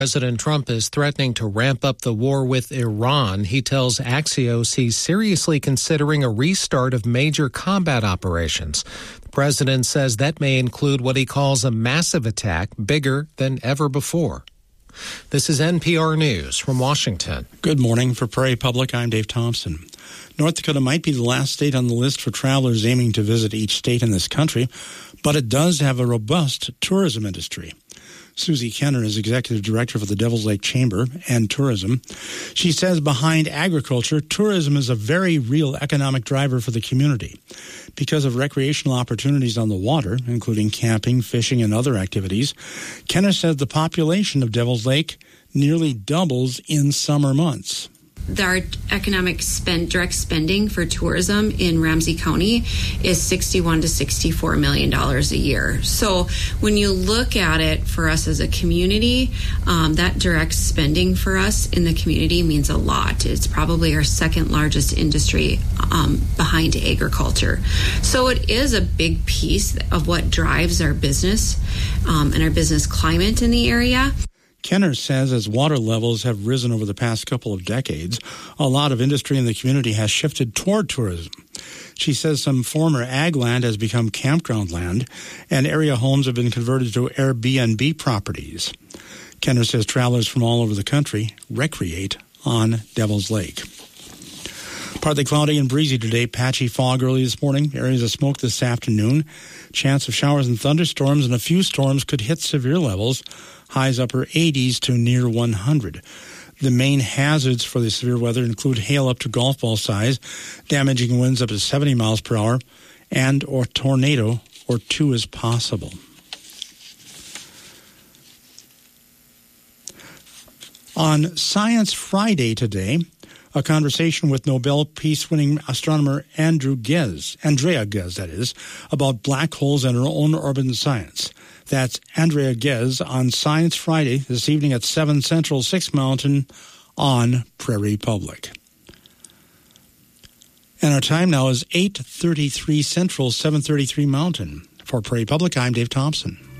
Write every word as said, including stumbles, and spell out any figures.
President Trump is threatening to ramp up the war with Iran. He tells Axios he's seriously considering a restart of major combat operations. The president says that may include what he calls a massive attack, bigger than ever before. This is N P R News from Washington. Good morning. For Prairie Public, I'm Dave Thompson. North Dakota might be the last state on the list for travelers aiming to visit each state in this country, but it does have a robust tourism industry. Susie Kenner is executive director for the Devils Lake Chamber and Tourism. She says behind agriculture, tourism is a very real economic driver for the community. Because of recreational opportunities on the water, including camping, fishing, and other activities, Kenner says the population of Devils Lake nearly doubles in summer months. Our economic spend, direct spending for tourism in Ramsey County is sixty-one to sixty-four million dollars a year. So when you look at it for us as a community, um, that direct spending for us in the community means a lot. It's probably our second largest industry um, behind agriculture. So it is a big piece of what drives our business um, and our business climate in the area. Kenner says as water levels have risen over the past couple of decades, a lot of industry in the community has shifted toward tourism. She says some former ag land has become campground land, and area homes have been converted to Airbnb properties. Kenner says travelers from all over the country recreate on Devils Lake. Partly cloudy and breezy today, patchy fog early this morning, areas of smoke this afternoon. Chance of showers and thunderstorms, and a few storms could hit severe levels. Highs upper eighties to near one hundred. The main hazards for the severe weather include hail up to golf ball size, damaging winds up to seventy miles per hour, and or tornado or two is possible. On Science Friday today, a conversation with Nobel Peace-winning astronomer Andrew Ghez, Andrea Ghez, that is, about black holes and our own urban science. That's Andrea Ghez on Science Friday this evening at seven Central, six Mountain on Prairie Public. And our time now is eight thirty-three Central, seven thirty-three Mountain. For Prairie Public, I'm Dave Thompson.